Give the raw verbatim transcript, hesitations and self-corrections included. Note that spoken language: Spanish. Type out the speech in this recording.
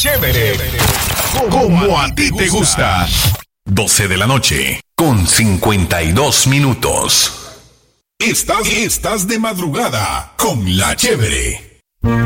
Chévere. Como a ti te gusta. doce de la noche, con cincuenta y dos minutos. Estás, estás de madrugada con La Chévere.